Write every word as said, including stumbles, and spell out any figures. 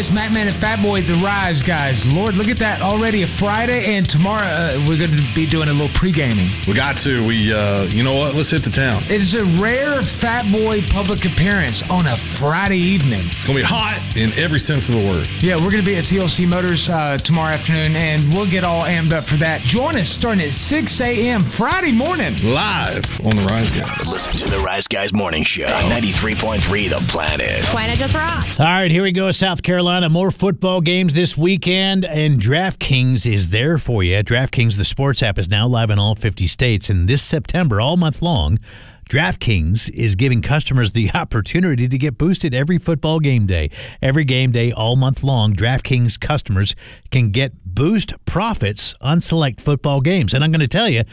Boys, Matt Man and Fat Boy, The Rise, guys. Lord, look at that. Already a Friday, and tomorrow uh, we're going to be doing a little pre-gaming. We got to. We, uh, you know what? Let's hit the town. It's a rare Fat Boy public appearance on a Friday evening. It's going to be hot in every sense of the word. Yeah, we're going to be at T L C Motors uh, tomorrow afternoon, and we'll get all amped up for that. Join us starting at six a.m. Friday morning. Live on The Rise Guys. Listen to The Rise Guys Morning Show on ninety-three point three The Planet. Planet just rocks. All right, here we go. South Carolina, more football games this weekend, and DraftKings is there for you. DraftKings, the sports app, is now live in all fifty states, and this September, all month long, DraftKings is giving customers the opportunity to get boosted every football game day. Every game day, all month long, DraftKings customers can get boost profits on select football games. And I'm going to tell you,